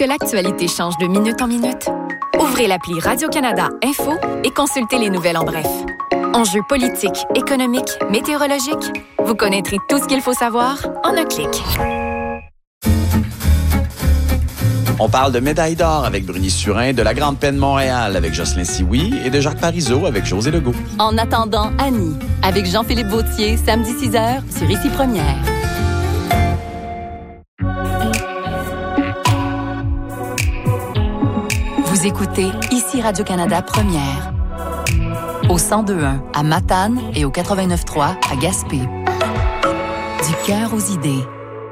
que l'actualité change de minute en minute? Ouvrez l'appli Radio-Canada Info et consultez les nouvelles en bref. Enjeux politiques, économiques, météorologiques, vous connaîtrez tout ce qu'il faut savoir en un clic. On parle de médaille d'or avec Bruni Surin, de la Grande Peine Montréal avec Jocelyn Sioui et de Jacques Parizeau avec José Legault. En attendant Annie, avec Jean-Philippe Vautier, samedi 6h sur Ici Première. Vous écoutez Ici Radio-Canada Première. Au 102.1 à Matane et au 89.3 à Gaspé. Du cœur aux idées.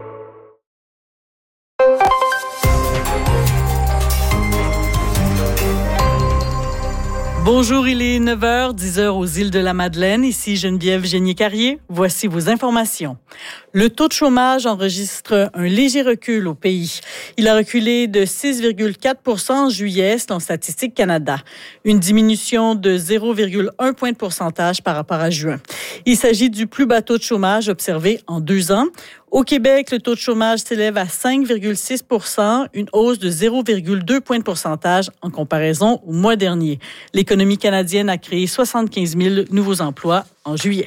Bonjour, il est 9h, 10h aux îles de la Madeleine. Ici Geneviève Génier-Carrier. Voici vos informations. Le taux de chômage enregistre un léger recul au pays. Il a reculé de 6,4 % en juillet, selon Statistique Canada. Une diminution de 0,1 point de pourcentage par rapport à juin. Il s'agit du plus bas taux de chômage observé en 2 ans. Au Québec, le taux de chômage s'élève à 5,6 %, une hausse de 0,2 points de pourcentage en comparaison au mois dernier. L'économie canadienne a créé 75 000 nouveaux emplois en juillet.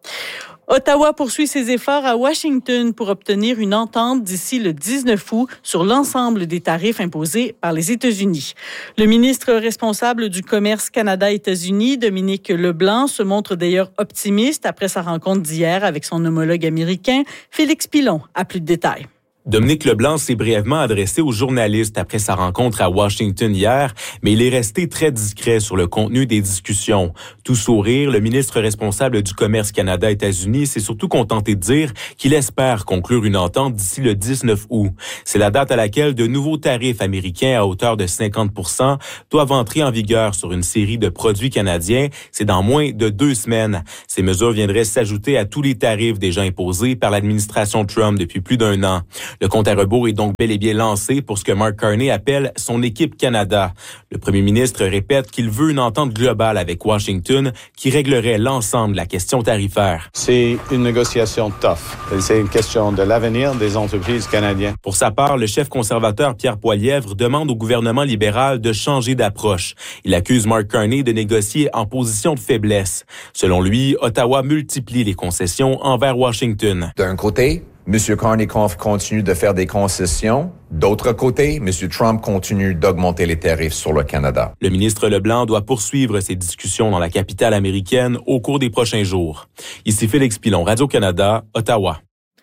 Ottawa poursuit ses efforts à Washington pour obtenir une entente d'ici le 19 août sur l'ensemble des tarifs imposés par les États-Unis. Le ministre responsable du commerce Canada-États-Unis, Dominique Leblanc, se montre d'ailleurs optimiste après sa rencontre d'hier avec son homologue américain, Félix Pilon. À plus de détails. Dominique Leblanc s'est brièvement adressé aux journalistes après sa rencontre à Washington hier, mais il est resté très discret sur le contenu des discussions. Tout sourire, le ministre responsable du commerce Canada-États-Unis s'est surtout contenté de dire qu'il espère conclure une entente d'ici le 19 août. C'est la date à laquelle de nouveaux tarifs américains à hauteur de 50 % doivent entrer en vigueur sur une série de produits canadiens. C'est dans moins de 2 semaines. Ces mesures viendraient s'ajouter à tous les tarifs déjà imposés par l'administration Trump depuis plus d'1 an. Le compte à rebours est donc bel et bien lancé pour ce que Mark Carney appelle son équipe Canada. Le premier ministre répète qu'il veut une entente globale avec Washington qui réglerait l'ensemble de la question tarifaire. C'est une négociation tough. C'est une question de l'avenir des entreprises canadiennes. Pour sa part, le chef conservateur Pierre Poilievre demande au gouvernement libéral de changer d'approche. Il accuse Mark Carney de négocier en position de faiblesse. Selon lui, Ottawa multiplie les concessions envers Washington. D'un côté, M. Carney continue de faire des concessions. D'autre côté, M. Trump continue d'augmenter les tarifs sur le Canada. Le ministre Leblanc doit poursuivre ces discussions dans la capitale américaine au cours des prochains jours. Ici Félix Pilon, Radio-Canada, Ottawa.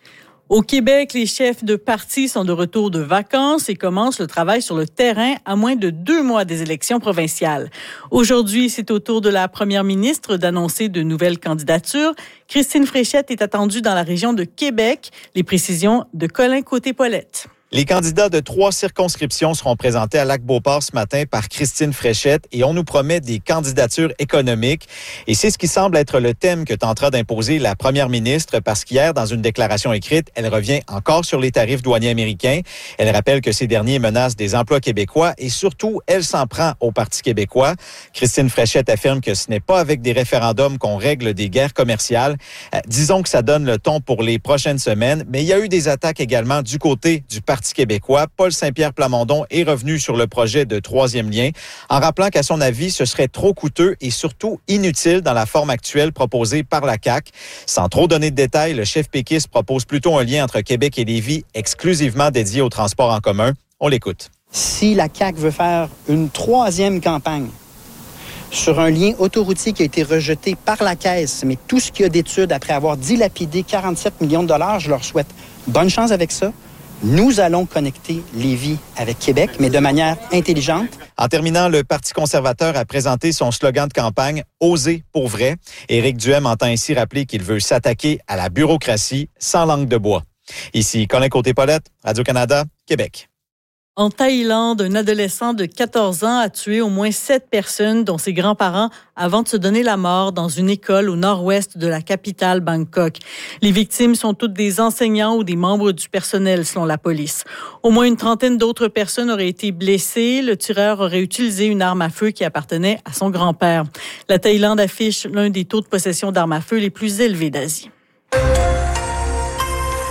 Au Québec, les chefs de parti sont de retour de vacances et commencent le travail sur le terrain à moins de 2 mois des élections provinciales. Aujourd'hui, c'est au tour de la première ministre d'annoncer de nouvelles candidatures. Christine Fréchette est attendue dans la région de Québec. Les précisions de Colin Côté-Paulette. Les candidats de 3 circonscriptions seront présentés à Lac-Beauport ce matin par Christine Fréchette et on nous promet des candidatures économiques. Et c'est ce qui semble être le thème que tentera d'imposer la première ministre parce qu'hier, dans une déclaration écrite, elle revient encore sur les tarifs douaniers américains. Elle rappelle que ces derniers menacent des emplois québécois et surtout, elle s'en prend au Parti québécois. Christine Fréchette affirme que ce n'est pas avec des référendums qu'on règle des guerres commerciales. Disons que ça donne le ton pour les prochaines semaines, mais il y a eu des attaques également du côté du Parti québécois. Paul Saint-Pierre Plamondon est revenu sur le projet de 3e lien en rappelant qu'à son avis, ce serait trop coûteux et surtout inutile dans la forme actuelle proposée par la CAQ. Sans trop donner de détails, le chef péquiste propose plutôt un lien entre Québec et Lévis exclusivement dédié au transport en commun. On l'écoute. Si la CAQ veut faire une 3e campagne sur un lien autoroutier qui a été rejeté par la Caisse, mais tout ce qu'il y a d'études après avoir dilapidé 47 millions de dollars, je leur souhaite bonne chance avec ça. Nous allons connecter Lévis avec Québec, mais de manière intelligente. En terminant, le Parti conservateur a présenté son slogan de campagne « Oser pour vrai ». Éric Duhem entend ainsi rappeler qu'il veut s'attaquer à la bureaucratie sans langue de bois. Ici Colin Côté-Paulette, Radio-Canada, Québec. En Thaïlande, un adolescent de 14 ans a tué au moins 7 personnes, dont ses grands-parents, avant de se donner la mort dans une école au nord-ouest de la capitale Bangkok. Les victimes sont toutes des enseignants ou des membres du personnel, selon la police. Au moins une trentaine d'autres personnes auraient été blessées. Le tireur aurait utilisé une arme à feu qui appartenait à son grand-père. La Thaïlande affiche l'un des taux de possession d'armes à feu les plus élevés d'Asie.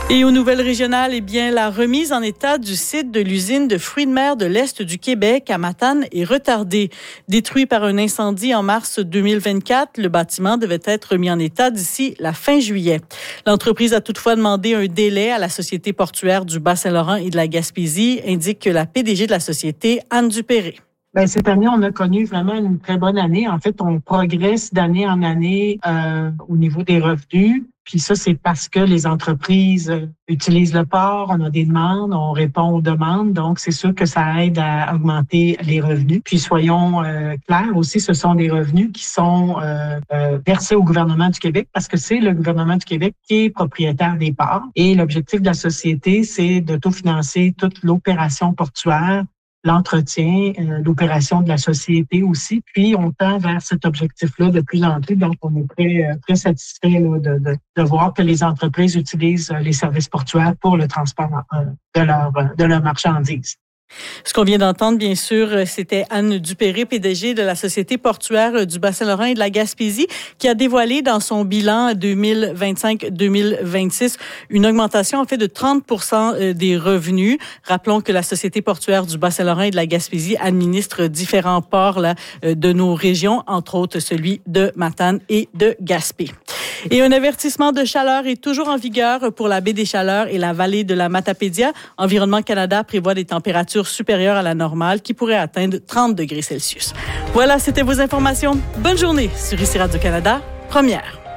Et aux nouvelles régionales, la remise en état du site de l'usine de fruits de mer de l'Est du Québec à Matane est retardée. Détruit par un incendie en mars 2024, le bâtiment devait être remis en état d'ici la fin juillet. L'entreprise a toutefois demandé un délai à la Société portuaire du Bas-Saint-Laurent et de la Gaspésie, indique la PDG de la société, Anne Dupéré. Bien, cette année, on a connu vraiment une très bonne année. En fait, on progresse d'année en année au niveau des revenus. Puis ça, c'est parce que les entreprises utilisent le port, on a des demandes, on répond aux demandes. Donc, c'est sûr que ça aide à augmenter les revenus. Puis soyons clairs aussi, ce sont des revenus qui sont versés au gouvernement du Québec parce que c'est le gouvernement du Québec qui est propriétaire des ports. Et l'objectif de la société, c'est d'autofinancer toute l'opération portuaire, l'entretien, l'opération de la société aussi. Puis, on tend vers cet objectif-là de plus en plus. Donc, on est très satisfait là, de voir que les entreprises utilisent les services portuaires pour le transport de leurs marchandises. Ce qu'on vient d'entendre, bien sûr, c'était Anne Dupéré, PDG de la Société portuaire du Bas-Saint-Laurent et de la Gaspésie, qui a dévoilé dans son bilan 2025-2026 une augmentation en fait de 30% des revenus. Rappelons que la Société portuaire du Bas-Saint-Laurent et de la Gaspésie administre différents ports là, de nos régions, entre autres celui de Matane et de Gaspé. Et un avertissement de chaleur est toujours en vigueur pour la baie des Chaleurs et la vallée de la Matapédia. Environnement Canada prévoit des températures supérieures à la normale qui pourraient atteindre 30 degrés Celsius. Voilà, c'était vos informations. Bonne journée sur ICI Radio-Canada, première.